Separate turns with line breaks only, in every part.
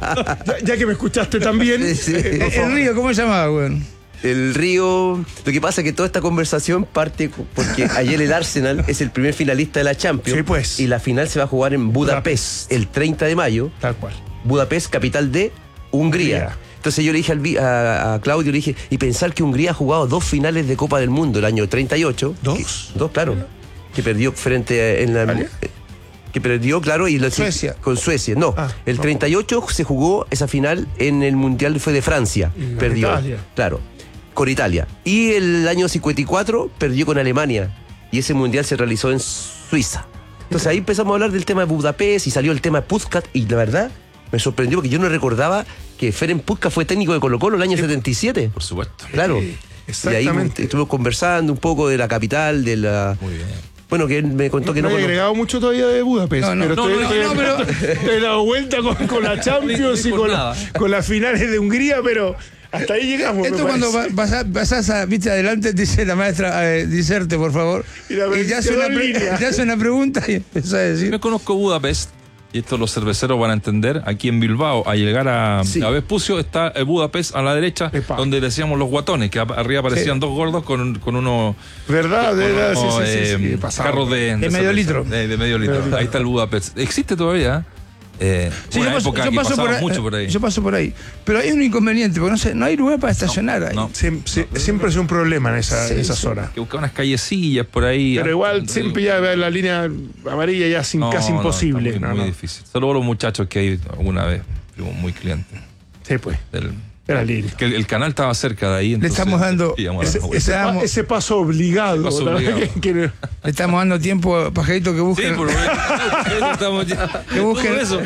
Ya que me escuchaste también.
Sí.
El Río, ¿cómo se llamaba, weón?
El Río. Lo que pasa es que toda esta conversación parte porque ayer el Arsenal es el primer finalista de la Champions.
Sí, pues.
Y la final se va a jugar en Budapest el 30 de mayo.
Tal cual.
Budapest, capital de Hungría. Entonces yo le dije a Claudio, le dije, y pensar que Hungría ha jugado 2 finales de Copa del Mundo el año 38.
¿Dos?
Claro. Que perdió frente en la... Que perdió, claro, y
Suecia.
Con Suecia. No, el 38 se jugó esa final en el Mundial, fue de Francia. Perdió.
Italia.
Claro, con Italia. Y el año 54 perdió con Alemania. Y ese Mundial se realizó en Suiza. Entonces ahí empezamos a hablar del tema de Budapest y salió el tema de Puskás. Y la verdad, me sorprendió porque yo no recordaba que Ferenc Puskás fue técnico de Colo-Colo el año 77.
Por supuesto.
Claro.
Exactamente.
Y ahí estuvimos conversando un poco de la capital, de la...
Muy bien.
Bueno, que él me contó que
no he agregado mucho todavía de Budapest.
No,
pero he dado vuelta con la Champions y con las finales de Hungría, pero hasta ahí llegamos.
Esto cuando pasás viste adelante, dice la maestra, diserte, por favor.
Y
te hace una pregunta y empezó a decir.
Me conozco Budapest. Y esto los cerveceros van a entender. Aquí en Bilbao, al llegar a Vespucio, está el Budapest a la derecha, donde decíamos los guatones, que arriba aparecían 2 gordos con unos...
¿Verdad? Sí.
Carros de
medio litro.
De medio litro. Ahí está el Budapest. Existe todavía.
Sí,
una época que pasaba mucho por ahí.
Yo paso por ahí. Pero hay un inconveniente, porque no hay lugar para estacionar ahí.
No.
Siempre es un problema en esa zona.
Que buscar unas callecillas por ahí.
Pero igual siempre ya la línea amarilla ya casi imposible.
Está muy difícil. Solo los muchachos que hay alguna vez, muy clientes.
Sí, pues. Era línea.
Que el canal estaba cerca de ahí.
Le estamos dando
ese paso obligado.
Le estamos dando tiempo a Pajarito que busque.
Sí, por estamos ya.
Que busque eso.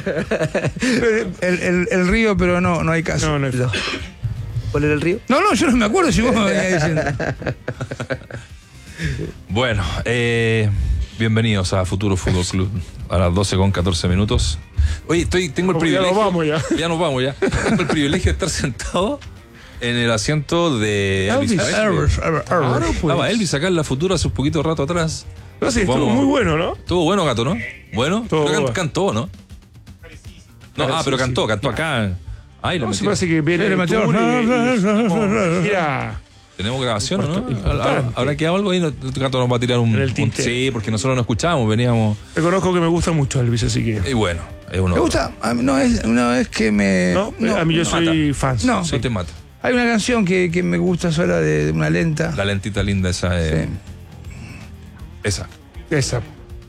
El río, pero no hay caso.
No.
¿Cuál era el río?
No, yo no me acuerdo si vos me venías diciendo.
Bueno, bienvenidos a Futuro Fútbol Club a las 12:14. Oye, tengo el privilegio. Ya nos vamos ya. Tengo el privilegio de estar sentado en el asiento de Elvis. Estaba Elvis acá en la Futura hace un poquito rato atrás.
No, sí, estuvo muy bueno, ¿no?
Estuvo bueno, Gato, ¿no? Bueno, pero cantó, ¿no? No, pero cantó acá. Ay,
se parece que viene mira.
Tenemos grabación, ¿no? ¿Habrá quedado algo ahí? Gato nos va a tirar un sí, porque nosotros no escuchamos, veníamos.
Reconozco que me gusta mucho Elvis, así que.
Y bueno, es uno.
¿Me gusta? A mí no es que me.
No, a mí yo soy fan.
No,
sí te mata.
Hay una canción que me gusta sola de una lenta.
La lentita linda esa.
Sí.
Esa.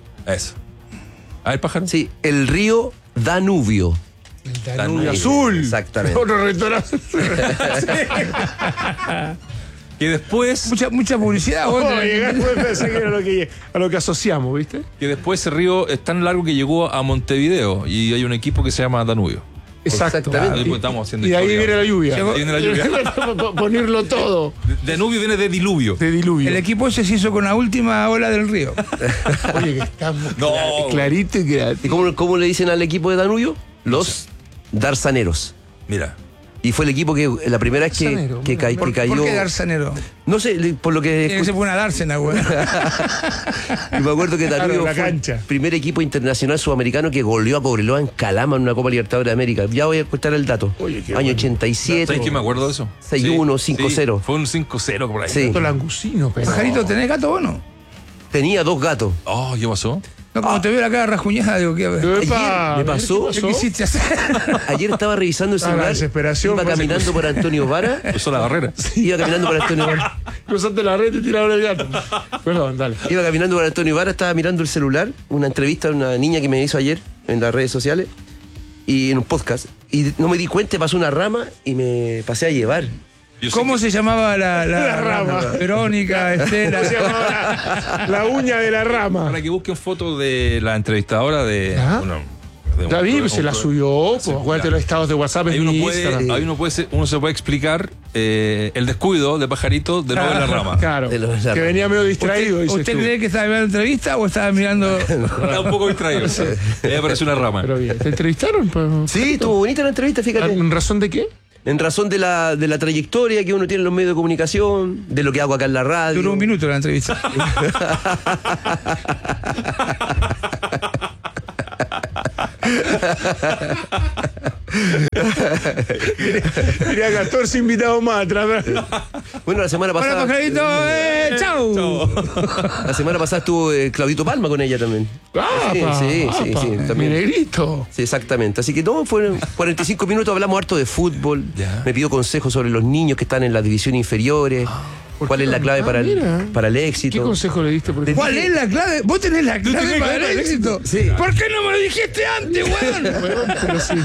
A ver, pájaro.
Sí, el río Danubio.
El Danubio azul.
Exactamente.
Otro restaurante.
Que después.
Mucha publicidad.
A lo que asociamos, ¿viste?
Que después ese río es tan largo que llegó a Montevideo y hay un equipo que se llama Danubio.
Exactamente.
Estamos haciendo
y ahí viene la lluvia.
Ahí viene la lluvia.
Ponerlo todo.
Danubio viene de diluvio.
El
equipo ese se hizo con la última ola del río.
Oye, que está
clarito y creativo. ¿Y cómo le dicen al equipo de Danubio? Los Darzaneros.
Mira.
Y fue el equipo que la primera vez que cayó.
¿Por qué Darzanero?
No sé, por lo que.
Se fue una dársena, güey.
Y me acuerdo que Danubio fue el primer equipo internacional sudamericano que goleó a Cobreloa en Calama en una Copa Libertadores de América. Ya voy a contar el dato.
Oye,
año 87.
¿Sabes que me acuerdo de eso?
6-1, 5-0.
Sí, fue un 5-0 por ahí.
Sí.
Langusino, pero.
Pajarito, ¿tenés gato o no?
Tenía 2 gatos.
Oh, ¿qué pasó?
No, como te veo la cara rajuñada, digo, ¿qué?
Ayer me pasó.
¿Qué quisiste hacer?
Ayer estaba revisando el celular. Iba caminando por Antonio Vara.
Cruzó la barrera.
Iba caminando por Antonio Vara.
Cruzaste la red y tiraron el gato. Perdón, dale.
Iba caminando por Antonio Vara, estaba mirando el celular. Una entrevista a una niña que me hizo ayer en las redes sociales y en un podcast. Y no me di cuenta, pasó una rama y me pasé a llevar.
¿Cómo se llamaba la rama? Verónica, Estela.
¿Cómo se llamaba la uña de la rama?
Para que busquen fotos de la entrevistadora de.
David se la subió. Acuérdate los estados de WhatsApp en Instagram.
Ahí uno se puede explicar el descuido de Pajarito de no ver la rama.
Claro. Que venía medio distraído.
¿Usted cree que estaba viendo la entrevista o estaba mirando?
Estaba un poco distraído. Ahí apareció una rama.
Pero bien. ¿Te entrevistaron?
Sí, estuvo bonita la entrevista, fíjate.
¿En razón de qué?
En razón de la trayectoria que uno tiene en los medios de comunicación, de lo que hago acá en la radio.
Duró 1 minuto la entrevista.
Tenía 14 invitados más atrás.
Bueno, la semana pasada.
Hola, pajarito, chau.
La semana pasada estuvo Claudito Palma con ella también. Sí, también.
Mi negrito.
Sí, exactamente. Así que no, fueron 45 minutos, hablamos harto de fútbol. Me pidió consejos sobre los niños que están en las divisiones inferiores. ¿Cuál es la clave para el éxito?
¿Qué consejo le diste?
¿Cuál es la clave? ¿Vos tenés la clave para el éxito?
Sí.
¿Por qué no me lo dijiste antes, weón?
Pero sí.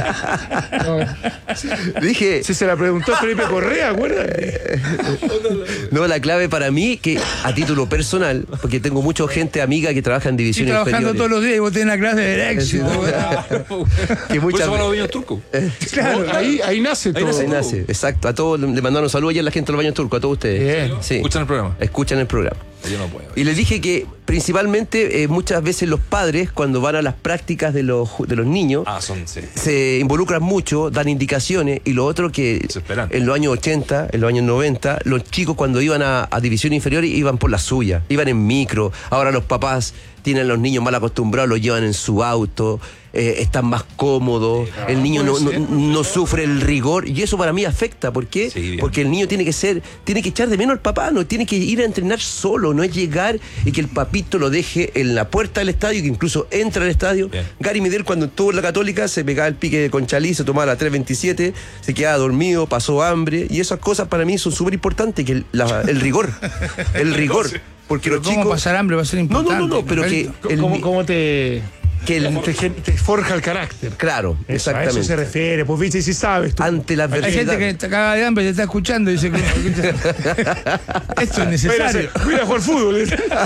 Dije.
Si se la preguntó Felipe Correa, acuérdate.
No, la clave para mí, que a título personal, porque tengo mucha gente amiga que trabaja en
Estoy
divisiones
trabajando
inferiores.
todos los días y vos tenés la clave del éxito, weón.
Que
Por
muchas
eso van los baños turcos.
Claro, ahí nace todo.
Ahí nace, exacto. A todos le mandaron saludos ayer a la gente de los baños turcos, a todos ustedes.
Bien.
Sí.
¿Escuchan el programa?
Escuchan el programa.
Yo no puedo.
Y les dije que principalmente muchas veces los padres, cuando van a las prácticas de los niños,
Sí.
se involucran mucho, dan indicaciones, y lo otro que
Desesperante.
en los años 80, en los años 90, los chicos cuando iban a divisiones inferiores iban por la suya, iban en micro. Ahora los papás tienen a los niños mal acostumbrados, los llevan en su auto, están más cómodos, el niño no sufre el rigor, y eso para mí afecta. ¿Por qué?
Sí,
porque el niño tiene que echar de menos al papá, no tiene que ir a entrenar solo, no es llegar y que el papito lo deje en la puerta del estadio, que incluso entra al estadio.
Bien.
Gary Medel, cuando estuvo en la Católica, se pegaba el pique de Conchalí, se tomaba la 3.27, se quedaba dormido, pasó hambre, y esas cosas para mí son súper importantes, que el rigor, porque los
¿Cómo
chicos...
pasar hambre va a ser importante?
No, pero que...
¿Cómo te forja el carácter?
Claro,
Eso,
exactamente.
a eso se refiere, pues viste, si sabes tú.
Ante la
Hay
adversidad.
gente que está cagada de hambre y te está escuchando y dice que esto es necesario.
Voy a jugar fútbol.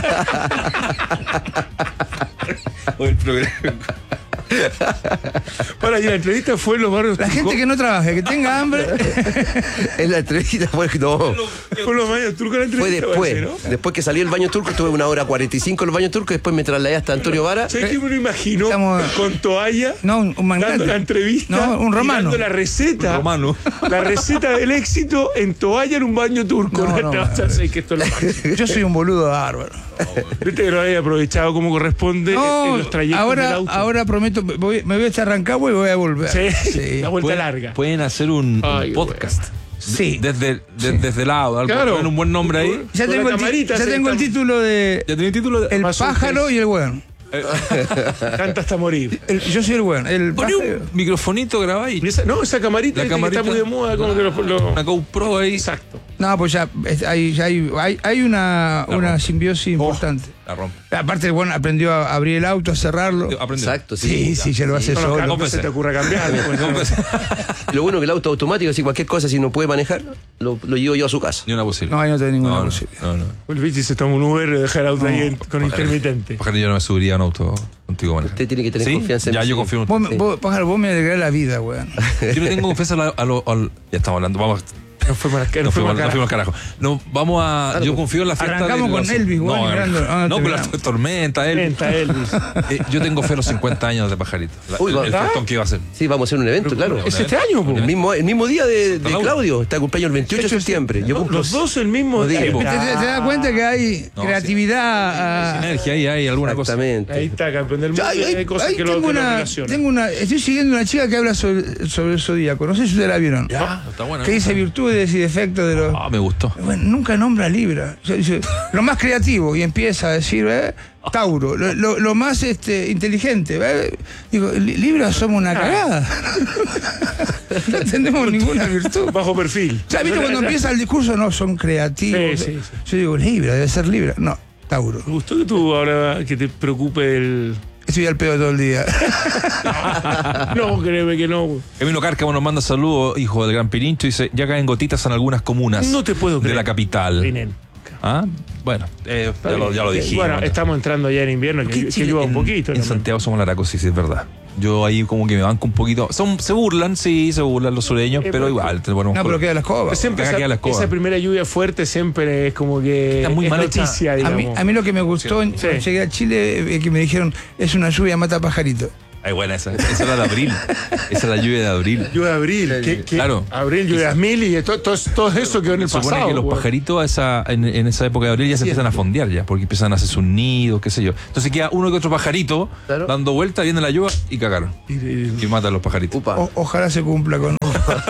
El programa.
Para, y la entrevista fue en los barrios
La
turcos.
gente que no trabaja, que tenga hambre.
En la entrevista fue... No,
Fue en los baños turcos la
fue
entrevista.
después.
parece, ¿no?
Después que salió el baño turco, estuve 1h45 en el baño turco, después me trasladé hasta Antonio Vara.
¿Sabes qué me lo imagino?
Estamos-
Con toalla.
No, un
Dando
mangante.
la entrevista.
No, un romano.
y dando la receta.
Romano.
La receta del éxito en toalla en un baño turco.
No,
Ya sé que esto es lo máximo.
Yo soy un boludo bárbaro.
Viste que lo había aprovechado como corresponde
No,
en los trayectos del auto.
ahora prometo, me voy a echar Rancagua y voy a volver.
Sí, la vuelta larga.
Pueden hacer un
Ay,
podcast.
Sí.
Desde el lado.
Claro.
Ponen un buen nombre ahí.
Ya
Con
tengo,
la camarita,
ya
sí,
tengo el
estamos-
título de
Ya tiene título de.
El
Más
pájaro
un
y el weón.
Canta hasta morir.
Yo soy el weón. El
Poné
pájaro.
un microfonito, grabá ahí.
Y esa camarita,
La
viste,
camarita.
que está muy de moda. Como que
Una GoPro ahí.
Exacto.
No, pues ya hay una simbiosis importante.
La rompe.
Aparte, el weón aprendió a abrir el auto, a cerrarlo.
Aprendió.
Exacto,
Sí, sí, se lo hace
No,
solo.
no se te ocurra cambiar. Pues,
Lo bueno que el auto automático, si cualquier cosa, si no puede manejar, lo llevo yo a su casa.
Ni una posibilidad.
No, ahí no tenés ninguna posibilidad.
No.
el bici se toma un Uber y deja el auto ahí con intermitente.
Pajarito, yo no me subiría a un auto contigo, manejar.
Usted tiene que tener
¿Sí?
confianza en
Ya,
mí.
yo confío en usted.
Pájaro, vos me alegrás la vida, weón.
Yo le tengo confianza ya estamos hablando. Vamos.
No fue para
Nos fuimos al carajo. No, vamos a. Yo confío en la fiesta.
Arrancamos con Elvis, bueno,
no,
mirando-
no, con la
terminamos.
tormenta, Elvis.
Venta, Elvis.
Yo tengo fe a los 50 años de Pajarito.
Uy,
El
¿verdad?
fiestón que iba a hacer.
Sí, vamos a hacer un evento, claro.
¿Es este año, po?
El mismo día de
Claudio.
Claudio, está de cumpleaños el 28 de septiembre. Yo cumplo
Los dos el mismo
día.
día.
¿Te
¿Te das cuenta que hay
No,
creatividad?
Sinergia, ahí hay alguna cosa.
Exactamente.
Ahí está, campeón del mundo.
Ay,
Hay cosas que lo relacionan.
estoy siguiendo una chica que habla sobre el zodíaco. No sé si ustedes la vieron.
Ya, está bueno.
Que dice virtudes y defectos de los.
Me gustó.
Bueno, nunca nombra Libra. O sea, dice, lo más creativo y empieza a decir, Tauro, lo más inteligente. Digo, Libra somos una cagada. No tenemos ninguna virtud.
Bajo perfil.
O sea, ¿viste cuando empieza el discurso? No, son creativos.
Sí.
Yo digo, Libra, debe ser Libra. No, Tauro.
Me gustó que tú ahora que te preocupe el.
Estoy al pedo todo el día.
No, créeme que no.
Emilio Cárcamo nos manda saludos, hijo del Gran Pirincho, y dice, ya caen gotitas en algunas comunas.
No te puedo
de
creer.
la capital.
Rinen.
¿Ah? Bueno, ya lo dijimos.
Bueno, estamos entrando ya en invierno, que llueva un poquito.
En
¿no?
Santiago somos laracos, sí, es verdad. Yo ahí como que me banco un poquito. Se burlan los sureños, pero igual.
No, pero queda la escoba.
Siempre
Acá queda la escoba.
esa primera lluvia fuerte siempre es como que
Está muy
es
mal hecha.
noticia, digamos.
A mí lo que me gustó,
Sí.
cuando llegué a Chile, que me dijeron, es una lluvia mata pajarito.
Ay, buena esa era de abril. Esa es la lluvia de abril.
Lluvia de abril.
Claro.
Abril, lluvia de mil y todo eso quedó en el
Se supone
pasado.
que los pajaritos en esa época de abril ya se empiezan a fondear ya, porque empiezan a hacer sus nidos, qué sé yo. Entonces queda uno que otro pajarito dando vuelta, viene la lluvia y cagaron. Y matan a los pajaritos.
Ojalá se cumpla con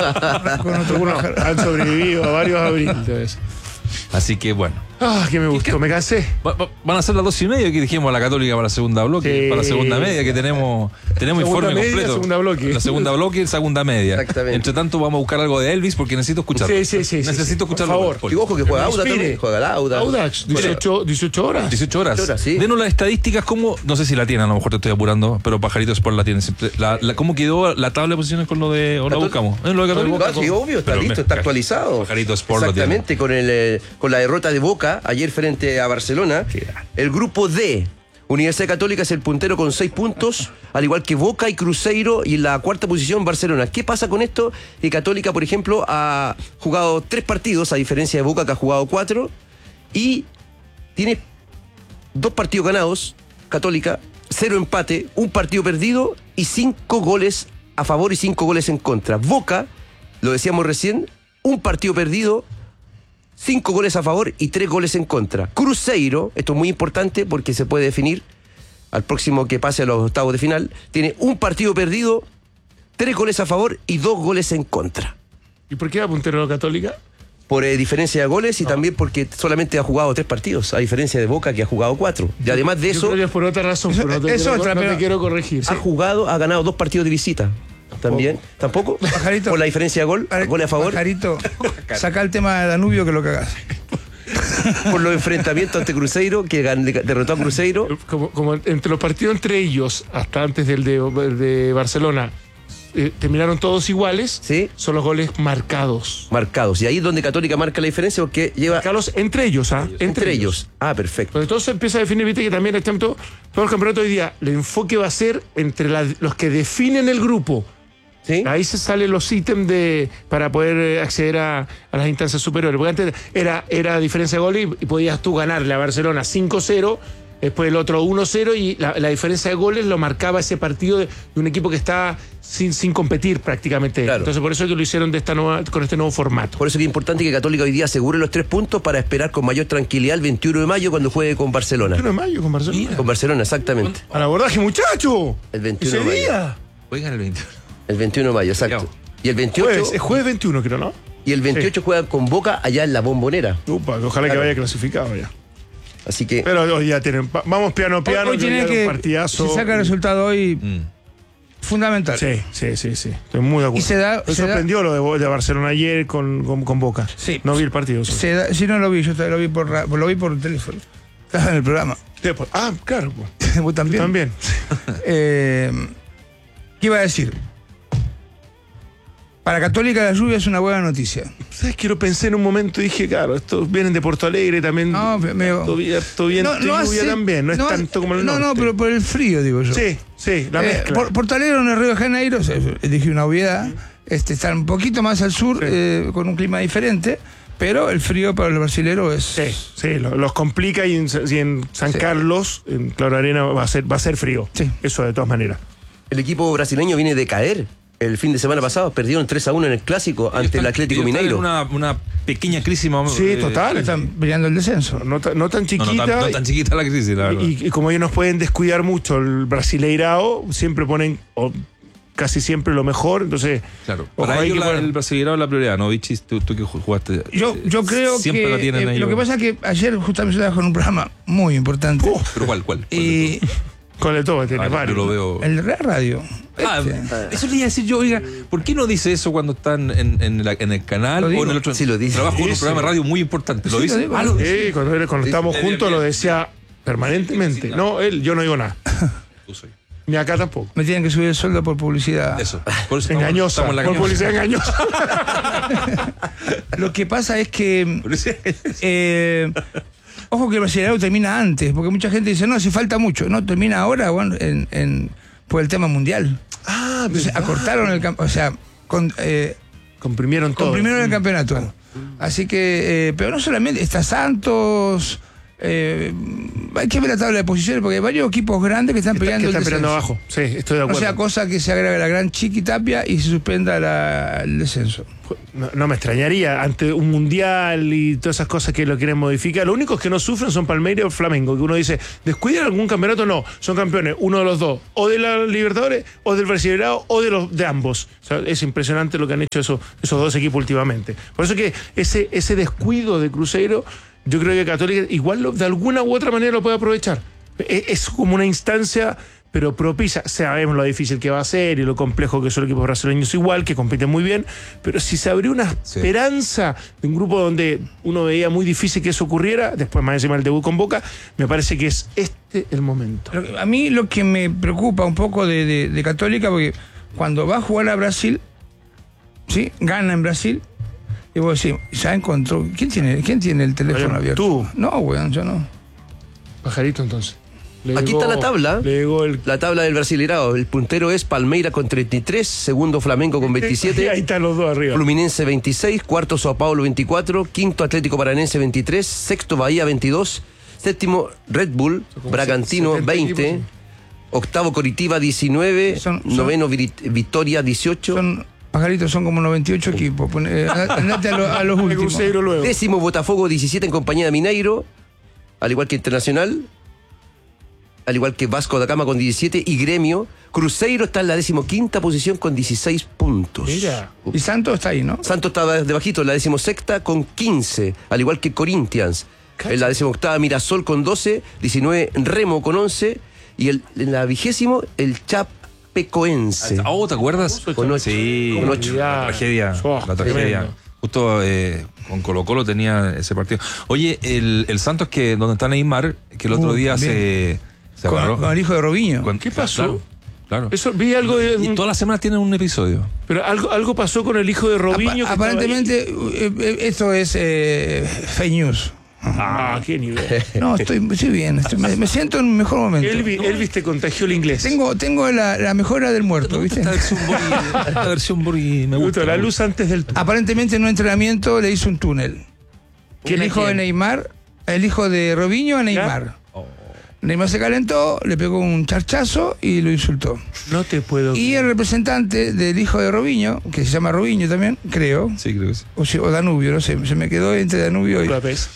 otro pájaro.
Han sobrevivido a varios abriles.
Así que bueno.
Que me gustó, me cansé.
Van a ser las 2:30 que dijimos a la Católica para la segunda bloque, para la segunda media, que tenemos informe
media,
completo.
Segunda bloque.
La segunda bloque y segunda media.
Exactamente.
Entre tanto, vamos a buscar algo de Elvis porque necesito escucharlo.
Sí.
Necesito escucharlo.
Por favor.
Y ojo que juega Auda también. Juega la Auda.
Audax, 18 horas.
18 horas.
Sí.
Denos las estadísticas, como, no sé si la tienen, a lo mejor te estoy apurando, pero Pajarito Sport la tiene siempre. ¿Cómo quedó la tabla de posiciones con lo de. ¿O la buscamos? ¿Lo de Católica?
Sí, obvio, está listo, está actualizado.
Pajarito Sport lo tiene.
Exactamente, con la derrota de Boca ayer frente a Barcelona. El grupo D, Universidad Católica es el puntero con 6 puntos, al igual que Boca y Cruzeiro, y en la cuarta posición Barcelona. ¿Qué pasa con esto? Que Católica, por ejemplo, ha jugado 3 partidos, a diferencia de Boca, que ha jugado 4, y tiene 2 partidos ganados, Católica, 0 empate, 1 partido perdido y 5 goles a favor y 5 goles en contra. Boca, lo decíamos recién, 1 partido perdido, 5 goles a favor y 3 goles en contra. Cruzeiro, esto es muy importante porque se puede definir al próximo que pase a los octavos de final, tiene 1 partido perdido, 3 goles a favor y 2 goles en contra.
¿Y por qué va puntero Católica?
Por diferencia de goles y también porque solamente ha jugado 3 partidos, a diferencia de Boca que ha jugado 4. Y además de
Yo
eso,
creo que es por otra razón, pero no te quiero corregir.
ha ganado 2 partidos de visita. También, ¿tampoco?
Pajarito.
Por la diferencia de gol a favor.
Pajarito, saca el tema de Danubio que lo cagás.
Por los enfrentamientos ante Cruzeiro, que derrotó a Cruzeiro.
Como entre los partidos entre ellos, hasta antes del de Barcelona, terminaron todos iguales,
¿Sí?
Son los goles marcados.
Marcados. Y ahí es donde Católica marca la diferencia porque lleva...
Marcados entre ellos,
Entre ellos. Perfecto.
Pero entonces se empieza a definir, viste que también todo el campeonato hoy día, el enfoque va a ser entre los que definen el grupo.
¿Sí?
Ahí se salen los ítems para poder acceder a las instancias superiores. Porque antes era diferencia de goles y podías tú ganarle a Barcelona 5-0, después el otro 1-0 y la diferencia de goles lo marcaba ese partido de un equipo que está sin competir prácticamente.
Claro.
Entonces por eso es que lo hicieron con este nuevo formato.
Por eso es importante que Católica hoy día asegure los 3 puntos para esperar con mayor tranquilidad el 21 de mayo cuando juegue con Barcelona.
El 21 de mayo con Barcelona.
Con Barcelona, exactamente.
Al abordaje, muchacho.
El 21 de
Ese
mayo.
día.
Oigan el 21.
El 21 de mayo, exacto. Y el 28...
Es jueves 21, creo, ¿no?
Y el 28 juega con Boca allá en la Bombonera.
Ojalá que vaya clasificado ya.
Así que...
Pero hoy ya tienen... Vamos piano,
Hoy
que
tiene que...
un partidazo.
Si saca el resultado hoy... Fundamental.
Sí. Estoy muy de acuerdo.
Y
Me sorprendió lo de Barcelona ayer con Boca.
Sí.
No vi el partido.
Si no lo vi, yo lo vi por teléfono. Estaba en el programa.
Claro.
¿Vos también?
También.
¿Qué iba a decir? Para Católica la lluvia es una buena noticia.
¿Sabes que lo pensé en un momento y dije, claro, estos vienen de Porto Alegre también.
No,
lluvia también, no es tanto como el norte.
No, pero por el frío, digo yo.
Sí, la mezcla.
Porto Alegre en el Río de Janeiro, dije una obviedad, está un poquito más al sur, con un clima diferente, pero el frío para los brasileños es...
Sí, los complica y en San Carlos, en Claro Arena, va a ser frío.
Sí.
Eso de todas maneras.
El equipo brasileño viene de caer. El fin de semana pasado perdieron 3-1 en el Clásico ante el Atlético Mineiro.
Una pequeña crisis.
Sí, total.
Están peleando el descenso.
No tan chiquita.
No tan chiquita la crisis, la verdad.
Y como ellos nos pueden descuidar mucho el Brasileirao, siempre ponen casi siempre lo mejor, entonces...
Claro, para ellos el Brasileirao es la prioridad, ¿no, Vichis? Tú que jugaste...
Yo creo
siempre
que...
la tienen ellos.
Lo que pasa es que ayer justamente estaba con un programa muy importante.
¿Pero cuál?
Y...
Con el todo, tiene varios.
Yo lo veo...
El Real Radio.
Eso le iba a decir yo, oiga, ¿por qué no dice eso cuando están en el canal o en el otro?
Sí, lo dice.
Trabajo en un programa de radio muy importante. ¿Lo dice?
Sí, cuando estábamos juntos lo decía permanentemente. No, yo no digo nada.
Tú soy.
Ni acá tampoco.
Me tienen que subir el sueldo por publicidad.
Eso. Por eso
Engañosa.
estamos en la
Por
cañosa.
publicidad engañosa.
Lo que pasa es que... ojo que el Brasileirao termina antes, porque mucha gente dice, no, si falta mucho. No, termina ahora, bueno, por el tema mundial. Entonces acortaron el campeonato, o sea,
comprimieron todo.
Comprimieron el campeonato. Así que, pero no solamente, está Santos, Hay que ver la tabla de posiciones porque hay varios equipos grandes que están peleando.
Están peleando abajo. Sí, estoy de acuerdo.
O sea, cosa que se agrega la gran Chiquitapia y se suspenda el descenso.
No me extrañaría ante un mundial y todas esas cosas que lo quieren modificar. Lo único que no sufren son Palmeiras o Flamengo, que uno dice, ¿descuidan algún campeonato? No, son campeones, uno de los dos, o de la Libertadores, o del Brasileirao, o de ambos. O sea, es impresionante lo que han hecho esos dos equipos últimamente. Por eso que ese descuido de Cruzeiro, yo creo que Católica igual de alguna u otra manera lo puede aprovechar. Es como una instancia, pero propicia. Sabemos lo difícil que va a ser y lo complejo que son los equipos brasileños igual, que compiten muy bien, pero si se abrió una esperanza de un grupo donde uno veía muy difícil que eso ocurriera, después más encima el debut con Boca, me parece que es el momento.
A mí lo que me preocupa un poco de Católica, porque cuando va a jugar a Brasil, ¿sí? Gana en Brasil, y vos decís, ya encontró. ¿Quién tiene el teléfono abierto?
¿Tú?
No, weón, yo no.
Pajarito, entonces.
Aquí está la tabla. La tabla del Brasileirao. El puntero es Palmeiras con 33, segundo Flamengo con 27.
Ahí están los dos arriba.
Fluminense 26, cuarto Sao Paulo 24, quinto Atlético Paranaense 23, sexto Bahía 22, séptimo Red Bull Bragantino 20, octavo Coritiba 19, noveno Vitória 18.
Pajaritos, son como 98 equipos. Andate a los últimos.
Décimo Botafogo 17 en compañía de Mineiro, al igual que Internacional, al igual que Vasco da Gama con 17 y Gremio. Cruzeiro está en la 15ª posición con 16 puntos.
Mira.
Y Santos está ahí, ¿no?
Santos está debajito, en la 16ª con 15, al igual que Corinthians. En la 18ª Mirasol con 12, 19 Remo con 11 y en la 20ª el Chapecoense.
¿te acuerdas?
Con 8.
Sí,
con 8.
La tragedia.
Tremendo.
Justo con Colo-Colo tenía ese partido. Oye, el Santos, donde está Neymar, que el otro día se agarró.
Con el hijo de Robinho.
¿Qué pasó?
Claro.
Eso, vi algo de.
Y todas las semanas tienen un episodio.
Pero algo pasó con el hijo de Robinho.
Aparentemente, esto es fake news.
Qué nivel.
No, estoy bien. Me siento en un mejor momento.
Elvis te contagió el inglés.
Tengo la mejora del muerto, ¿viste?
Esta versión Bori me gusta.
La luz antes del.
Aparentemente en un entrenamiento le hizo un túnel. Que el hijo de Neymar, el hijo de Robinho a Neymar. Neymar se calentó, le pegó un charchazo y lo insultó.
No te puedo.
Y el representante del hijo de Robinho, que se llama Robinho también, creo.
Sí, creo que sí.
O Danubio, no sé, se me quedó entre Danubio y
Budapest.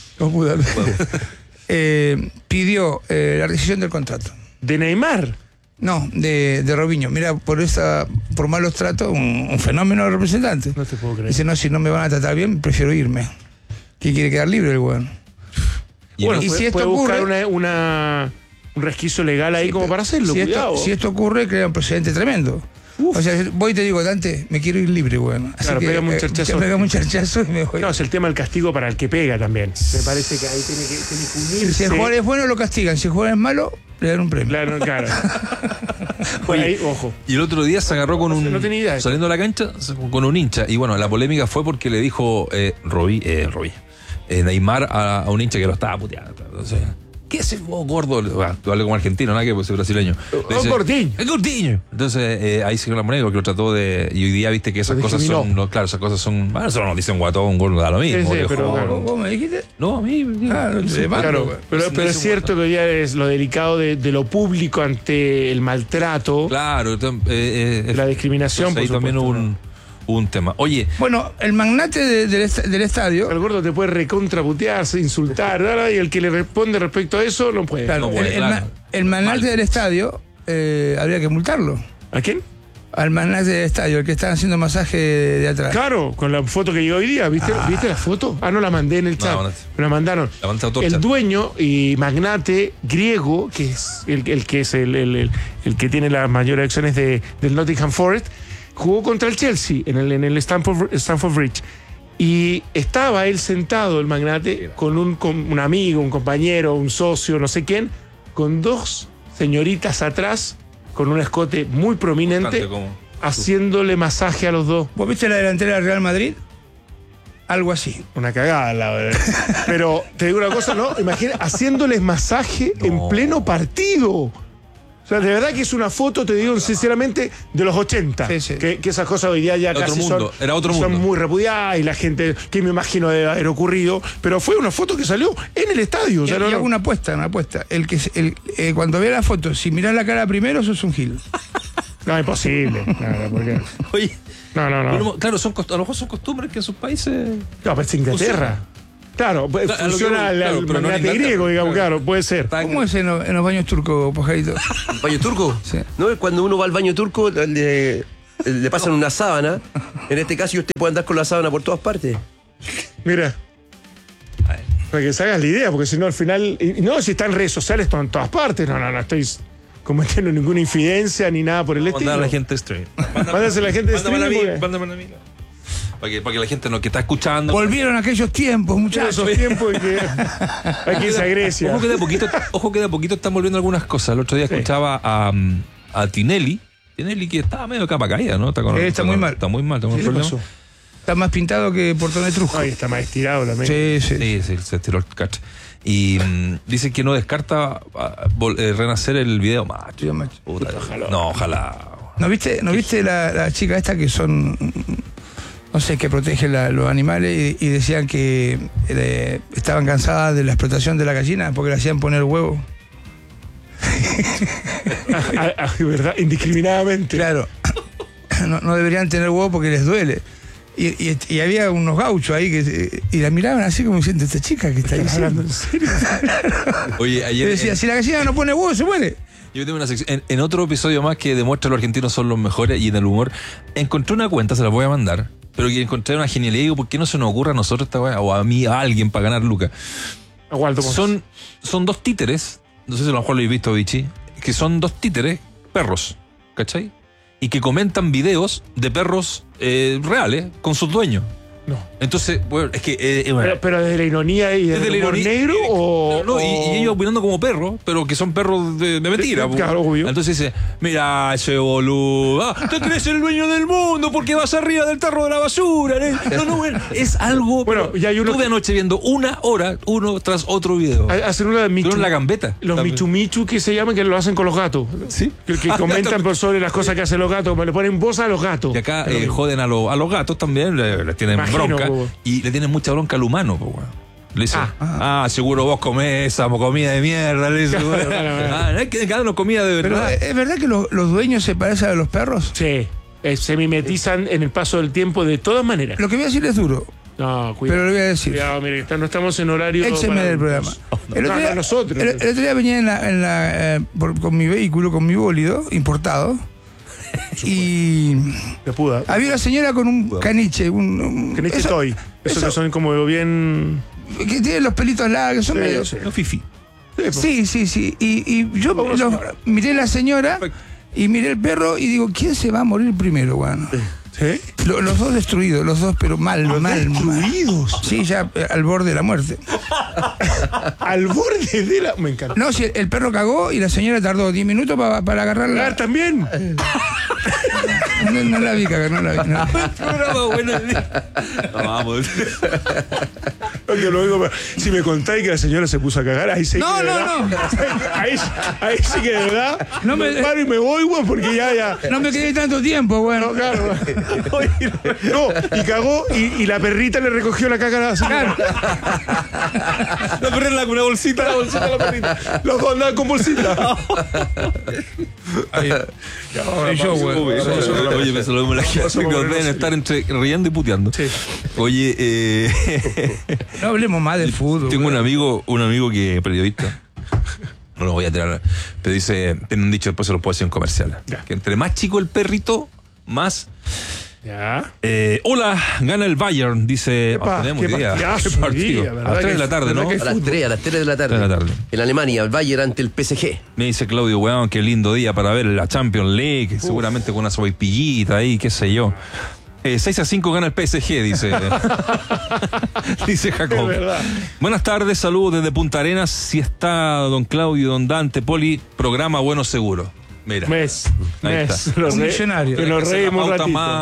Pidió la rescisión del contrato.
¿De Neymar?
No, de Robinho. Mira, por malos tratos, un fenómeno de representante.
No te puedo creer.
Dice, no, si no me van a tratar bien, prefiero irme. ¿Qué quiere quedar libre el weón?
Bueno,
y
si esto puede buscar un resquicio legal ahí como para hacerlo, cuidado.
Si esto ocurre, crea un precedente tremendo. O sea, voy y te digo, Dante, me quiero ir libre, weón. Así que
pégame un charchazo.
Y me voy.
No, es el tema del castigo para el que pega también. Me parece que ahí tiene que unirse.
Si el jugador es bueno, lo castigan. Si el jugador es malo, le dan un premio.
Claro. Bueno, ahí, ojo.
Y el otro día se agarró con
no tenía idea.
Saliendo a la cancha con un hincha. Y bueno, la polémica fue porque le dijo Neymar a un hincha que lo estaba puteando. Entonces, ¿qué es ese gordo? Tú hablas como argentino, nada que pues, brasileño.
Es Gordiño.
Es Gordiño. Entonces ahí se quedó la moneda porque lo trató de. Y hoy día viste que esas cosas son. No, claro, esas cosas son. Bueno, eso no dicen guatón, gordo, da lo mismo.
Sí, pero
claro. ¿Cómo me dijiste?
No, a mí.
Claro, pero es cierto que hoy día es lo delicado de lo público ante el maltrato.
Claro,
la discriminación.
Ahí también un tema. Oye.
Bueno, el magnate del estadio.
El gordo te puede recontraputearse, insultar, y el que le responde respecto a eso no puede.
Claro, el magnate del estadio habría que multarlo.
¿A quién?
Al magnate del estadio, el que está haciendo masaje de atrás.
Claro, con la foto que llegó hoy día. ¿Viste la foto? No la mandé en el chat. Me la mandaron. El dueño y magnate griego, que es el que tiene las mayores acciones del Nottingham Forest, jugó contra el Chelsea en el Stamford Bridge. Y estaba él sentado, el magnate, con un amigo, un compañero, un socio, no sé quién, con dos señoritas atrás, con un escote muy prominente, haciéndole masaje a los dos.
¿Vos viste la delantera del Real Madrid? Algo así.
Una cagada, la verdad. Pero te digo una cosa, ¿no? Imagina, haciéndoles masaje en pleno partido. O sea, de verdad que es una foto, te digo sinceramente, de los 80.
Sí.
Que esas cosas hoy día ya
Otro
casi
mundo, era otro
son
mundo.
muy repudiadas y la gente, que me imagino debe haber ocurrido, pero fue una foto que salió en el estadio. O sea,
Y hago una apuesta. Cuando vea la foto, si mirás la cara primero, sos un gil.
No, imposible. Claro, porque...
Oye,
No.
bueno, claro, a lo mejor son costumbres que en sus países.
No, pero es Inglaterra. Claro, pues,
Claro,
funciona
a lo que voy, claro,
el
pero no en
magnate
Inglaterra,
griego, digamos, claro, puede ser.
¿Cómo es en los baños turcos, pajarito?
¿Baño turco?
Sí.
No, cuando uno va al baño turco le pasan una sábana. En este caso usted puede andar con la sábana por todas partes.
Mira. Para que se hagas la idea, porque si no al final... No, si está en redes sociales, está en todas partes. No estoy cometiendo ninguna infidencia ni nada por el estilo.
Mandar a la gente stream.
Mándase a la gente de
Mándamela a mí,
streaming, porque-
mándamela a mí. Para que la gente que está escuchando.
Volvieron aquellos tiempos,
En
muchachos.
esos tiempos en que hay que irse a Grecia.
Ojo que de a poquito están volviendo algunas cosas. El otro día
Sí.
escuchaba a Tinelli. Tinelli que estaba medio capa caída, ¿no?
Está muy mal.
Está muy mal, tengo un
¿Qué
problema.
pasó?
Está más pintado que Portón de Trujo.
Ay, está más estirado la
Sí.
Sí, se estiró el cacho. Y dice que no descarta renacer el video macho.
Tío, macho.
Puta,
Ojalá.
No, ojalá.
¿No viste la chica esta que son, no sé, que protege los animales y decían que estaban cansadas de la explotación de la gallina porque le hacían poner huevo?
¿Verdad? Indiscriminadamente.
Claro. No deberían tener huevo porque les duele. Y había unos gauchos ahí y la miraban así como diciendo, esta chica que está
¿Estás hablando
diciendo.
en serio?
Oye,
Y
ayer
decía, si la gallina no pone huevo, se muere.
yo tengo una sección. En otro episodio más que demuestra que los argentinos son los mejores y en el humor, encontré una cuenta, se la voy a mandar, pero que encontré una genialidad y digo, ¿por qué no se nos ocurre a nosotros esta weá? O a mí, a alguien para ganar lucas.
A Waldo Ponce.
Son dos títeres, no sé si a lo mejor lo habéis visto, Vichy, que son dos títeres, perros, ¿cachai? Y que comentan videos de perros reales con sus dueños.
No.
Entonces, bueno, es que... bueno,
Pero desde la ironía y
desde
del
el
humor
ironía-
negro o...
No, y ellos opinando como perros, pero que son perros de mentira. po.
Claro, obvio.
Entonces dice, mira ese boludo, te crees el dueño del mundo porque vas arriba del tarro de la basura. No, bueno, es algo...
Bueno,
pero
y hay uno
estuve
que-
anoche viendo una hora, uno tras otro video.
Hacen una de Michu.
Tuvieron la gambeta.
Los
También.
Michu Michu que se llaman, que lo hacen con los gatos.
Sí.
Que comentan por sobre las cosas que hacen los gatos, me le ponen voz a los gatos.
Y acá
Pero
joden a los gatos también, les tienen
Imagino,
bronca.
po.
Y le tienen mucha bronca al humano, po, weón. Le dicen, seguro vos comés esa comida de mierda. Le dicen, weón. No es que cada uno comida de
Pero
verdad.
¿es verdad que los dueños se parecen a los perros?
Sí, se mimetizan en el paso del tiempo de todas maneras.
Lo que voy a decir es duro,
No,
pero
cuidado.
lo voy a decir.
Cuidado, mire, no estamos en horario.
Écheme
para
del programa.
adultos.
El otro día,
No, nosotros.
el otro día venía con mi vehículo, con mi bólido importado, y
De puda.
había una señora con un caniche,
Que este
eso-
estoy. Esos que son como bien.
que tiene los pelitos largos, son
Sí,
medio...
sí.
No, fifi.
Sí. Y yo
Una señora.
miré la señora y miré el perro y digo, ¿quién se va a morir primero, weón?
¿Sí?
Los dos destruidos, los dos, pero mal.
Destruidos.
Sí, ya al borde de la muerte.
Al borde de la. Me encanta.
No, si el perro cagó y la señora tardó 10 minutos para agarrarla.
Ah, también.
No la vi cagar, no la vi. no.
Programa bueno. No, vamos.
Yo lo digo, si me contáis que la señora se puso a cagar, ahí sí
No,
que de
no,
verdad-
no.
Ahí sí que de verdad.
No me-
paro y me voy, güey, porque ya.
No me quedé tanto tiempo, bueno.
No, claro. No, y cagó y la perrita le recogió la caca a la señora.
La perrera con una bolsita.
La bolsita de la perrita. Los dos andaban con bolsita.
Soy yo, güey.
Oye, me saludamos la gente que nos deben estar entre riendo y puteando.
Sí.
Oye,
No hablemos más del fútbol.
tengo
güey.
un amigo que es periodista. No lo voy a tirar. Pero dice, tiene un dicho, después se lo puedo decir en comercial.
Ya.
Que entre más chico el perrito, más.
Ya.
Hola, gana el Bayern, dice.
Epa,
tenemos
qué
idea.
partidazo
Qué partido.
hoy día,
A
¿verdad
las 3 de
que-
la tarde,
verdad
¿no?
que-
A las 3 de la tarde.
3 de la tarde.
En Alemania, el Bayern ante el PSG.
Me dice Claudio, weón, qué lindo día para ver la Champions League, seguramente con una sopaipillita ahí, qué sé yo. 6-5 gana el PSG, dice. Dice Jacob.
Es verdad.
Buenas tardes, saludos desde Punta Arenas. Si está don Claudio, don Dante, Poli, programa bueno seguro. Mira.
Mes.
Ahí
Mes.
está.
Los
Un
re-
millonario.
Que nos
Hay que hacer
reímos un
la pauta
ratito.
más,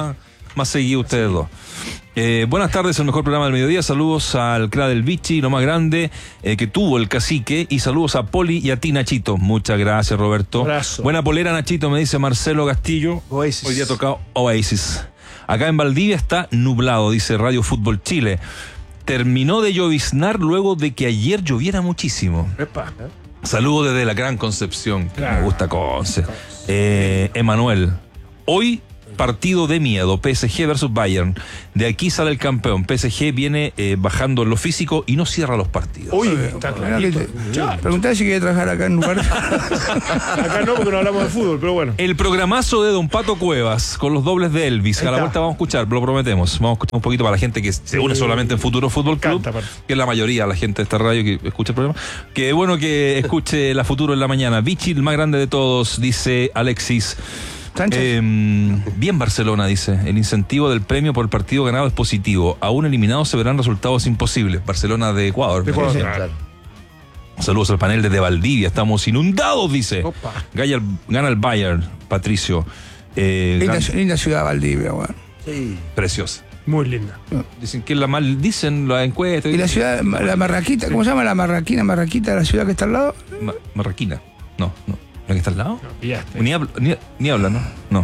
más seguido ustedes dos. Buenas tardes, el mejor programa del mediodía. Saludos al cra del Vichy, lo más grande que tuvo el cacique. Y saludos a Poli y a ti, Nachito. Muchas gracias, Roberto.
Abrazo.
Buena polera, Nachito, me dice Marcelo Castillo.
Oasis.
Hoy día ha tocado Oasis. Acá en Valdivia está nublado, dice Radio Fútbol Chile. Terminó de lloviznar luego de que ayer lloviera muchísimo.
Epa.
Saludos desde la Gran Concepción. Me gusta Conce. Emanuel. Hoy, partido de miedo. PSG versus Bayern. De aquí sale el campeón. PSG viene bajando en lo físico y no cierra los partidos.
Uy, está clarito.
Preguntá si quiere trabajar acá en lugar.
Acá no, porque no hablamos de fútbol, pero bueno.
El programazo de Don Pato Cuevas con los dobles de Elvis. A la vuelta vamos a escuchar, lo prometemos. Vamos a escuchar un poquito para la gente que se une solamente en Futuro Fútbol Club, que es la mayoría de la gente de esta radio que escucha el programa. Que bueno que escuche la Futuro en la mañana. Vichy, el más grande de todos, dice Alexis. Bien Barcelona, dice. El incentivo del premio por el partido ganado es positivo. Aún eliminados se verán resultados imposibles. Barcelona de Ecuador.
Claro.
Saludos al panel desde Valdivia. Estamos inundados, dice. Gana el Bayern, Patricio.
Linda ciudad Valdivia, weón.
Sí.
Preciosa.
Muy linda.
Dicen que la mal dicen las encuestas.
¿Y la ciudad, la Marraquita, cómo se llama la Marraquina? ¿Marraquita, la ciudad que está al lado?
Marraquina. No. ¿La que está al lado?
No, pillaste.
Ni habla, ¿no? No.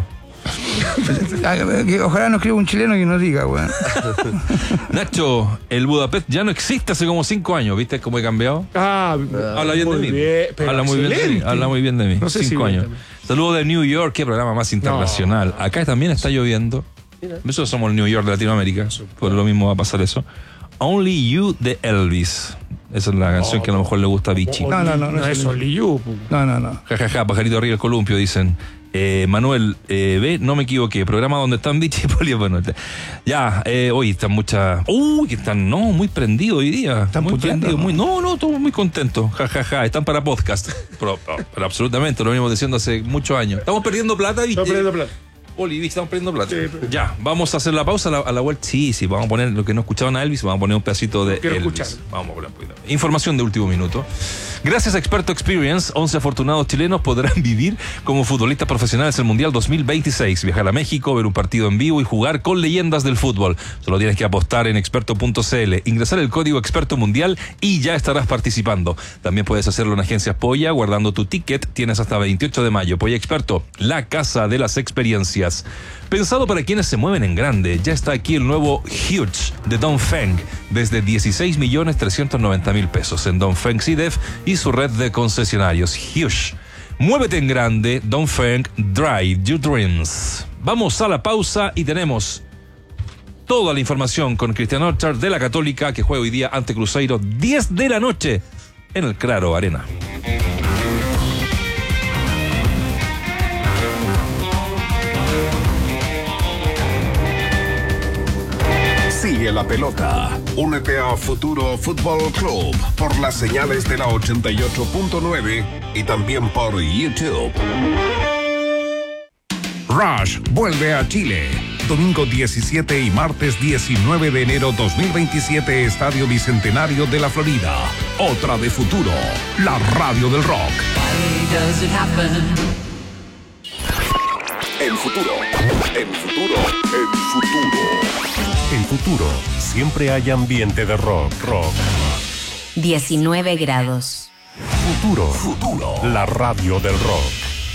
Ojalá nos escriba un chileno y nos diga, weón.
Nacho, el Budapest ya no existe hace como 5 años. ¿Viste cómo he cambiado? Habla bien de mí. Habla muy bien de mí.
No sé
5 años. Saludos de New York, qué programa más internacional. Acá también está lloviendo. Nosotros somos el New York de Latinoamérica. Por lo mismo va a pasar eso. Only You de Elvis. Esa es la canción que a lo mejor le gusta a Vichy.
No es Only You.
No.
Ja, pajarito arriba el columpio, dicen. Manuel, no me equivoqué. Programa donde están Vichy y Poli. Bueno, ya, hoy están muchas. Que están, muy prendidos hoy día.
Están
muy
puteando,
prendidos. Estamos muy contentos. Ja. Están para podcast. pero absolutamente, lo venimos diciendo hace muchos años. Estamos perdiendo plata, Vichy.
Estamos perdiendo plata.
Poli, estamos perdiendo plata.
Sí, pero...
Ya, vamos a hacer la pausa a la vuelta. Sí, vamos a poner lo que no escuchaban a Elvis, vamos a poner un pedacito de
quiero
Elvis.
escuchar.
Vamos a poner un poquito. Información de último minuto. Gracias a Experto Experience, 11 afortunados chilenos podrán vivir como futbolistas profesionales el Mundial 2026. Viajar a México, ver un partido en vivo y jugar con leyendas del fútbol. Solo tienes que apostar en experto.cl, ingresar el código Experto Mundial y ya estarás participando. También puedes hacerlo en agencias Polla, guardando tu ticket. Tienes hasta 28 de mayo. Polla Experto, la casa de las experiencias. Pensado para quienes se mueven en grande, ya está aquí el nuevo Huge de Dongfeng, desde 16.390.000 pesos en Dongfeng CDF y su red de concesionarios. Huge. Muévete en grande, Dongfeng, Drive Your Dreams. Vamos a la pausa y tenemos toda la información con Cristian Orchard de la Católica, que juega hoy día ante Cruzeiro, 10 de la noche en el Claro Arena.
Sigue la pelota. Únete a Futuro Fútbol Club por las señales de la 88.9 y también por YouTube. Rush vuelve a Chile. Domingo 17 y martes 19 de enero 2027, Estadio Bicentenario de la Florida. Otra de Futuro, la radio del rock. El futuro. En Futuro siempre hay ambiente de rock.
19 grados.
Futuro. La radio del rock.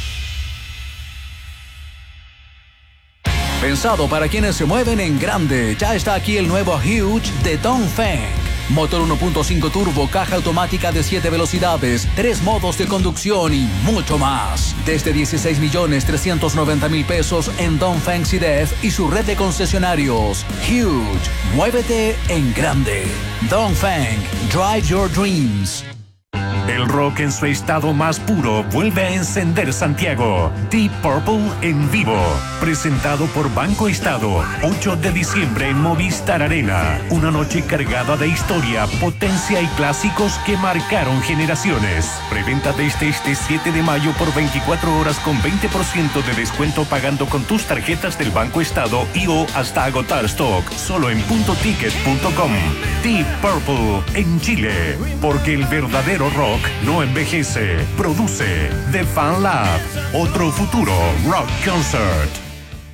Pensado para quienes se mueven en grande, ya está aquí el nuevo Huge de Dongfeng. Motor 1.5 turbo, caja automática de 7 velocidades, 3 modos de conducción y mucho más. Desde 16.390.000 pesos en Dongfeng CDF y su red de concesionarios. Huge, muévete en grande. Dongfeng, drive your dreams.
El rock en su estado más puro vuelve a encender Santiago. Deep Purple en vivo. Presentado por Banco Estado. 8 de diciembre en Movistar Arena. Una noche cargada de historia, potencia y clásicos que marcaron generaciones. Preventa desde este 7 de mayo por 24 horas con 20% de descuento pagando con tus tarjetas del Banco Estado y o hasta agotar stock. Solo en puntoticket.com. Deep Purple en Chile. Porque el verdadero rock no envejece. Produce The Fan Lab. Otro futuro rock concert.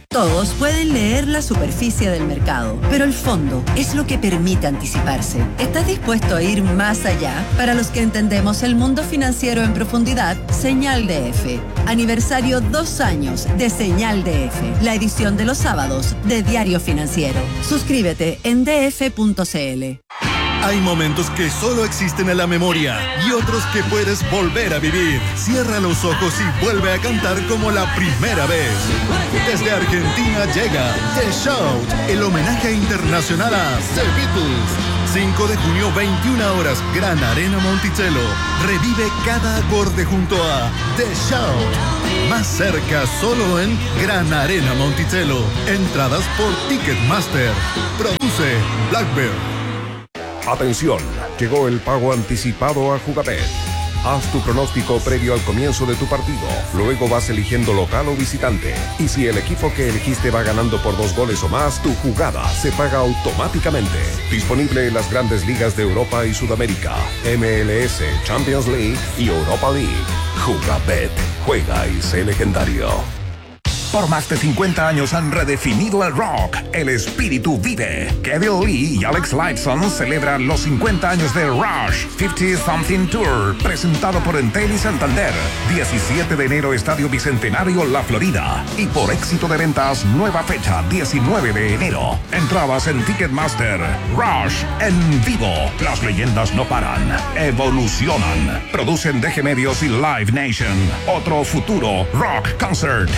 Todos pueden leer la superficie del mercado, pero el fondo es lo que permite anticiparse. ¿Estás dispuesto a ir más allá? Para los que entendemos el mundo financiero en profundidad, Señal DF. Aniversario 2 años de Señal DF, la edición de los sábados de Diario Financiero. Suscríbete en df.cl.
Hay momentos que solo existen en la memoria y otros que puedes volver a vivir. Cierra los ojos y vuelve a cantar como la primera vez. Desde Argentina llega The Shout, el homenaje internacional a The Beatles. 5 de junio, 21 horas, Gran Arena Monticello. Revive cada acorde junto a The Shout. Más cerca, solo en Gran Arena Monticello. Entradas por Ticketmaster. Produce Blackbird.
Atención, llegó el pago anticipado a Jugabet. Haz tu pronóstico previo al comienzo de tu partido. Luego vas eligiendo local o visitante. Y si el equipo que elegiste va ganando por 2 goles o más, tu jugada se paga automáticamente. Disponible en las grandes ligas de Europa y Sudamérica, MLS, Champions League y Europa League. Jugabet, juega y sé legendario.
Por más de 50 años han redefinido el rock. El espíritu vive. Kevin Lee y Alex Lifeson celebran los 50 años de Rush 50 Something Tour, presentado por Entel y Santander. 17 de enero, Estadio Bicentenario, La Florida. Y por éxito de ventas, nueva fecha, 19 de enero. Entradas en Ticketmaster. Rush en vivo. Las leyendas no paran, evolucionan. Producen DG Medios y Live Nation. Otro futuro rock concert.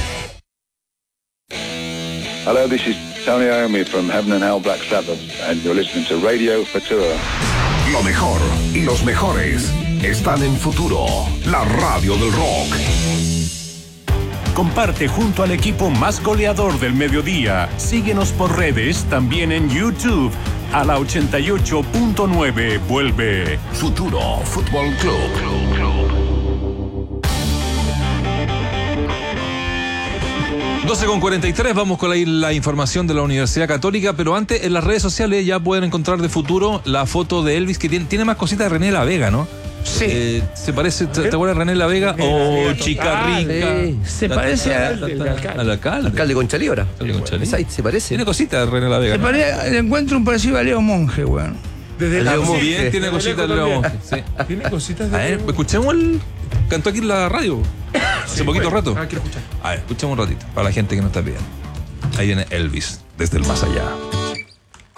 Hello, this is Tony Iommi from Heaven and Hell Black Sabbath, and you're listening to Radio Futura.
Lo mejor y los mejores están en Futuro, la radio del rock.
Comparte junto al equipo más goleador del mediodía. Síguenos por redes, también en YouTube. A la 88.9 vuelve
Futuro Fútbol Club.
12:43, vamos con la información de la Universidad Católica, pero antes en las redes sociales ya pueden encontrar de Futuro la foto de Elvis, que tiene más cositas de René La Vega, ¿no?
Sí.
Se parece, ¿te acuerdas de René La Vega? O Chica Rica.
Sí.
Se parece
al alcalde.
Alcalde Conchalí ahora.
Conchalí.
Se parece.
Tiene cositas de René La Vega.
Le encuentro un parecido a Leo Monge, weón.
Desde
Leo Monge.
Bien, tiene cositas de Leo Monge. Sí.
Tiene cositas de
A ver, escuchemos cantó aquí en la radio hace poquito rato.
Quiero escuchar.
A ver, escuchemos un ratito para la gente que no está viendo. Ahí viene Elvis desde el más allá.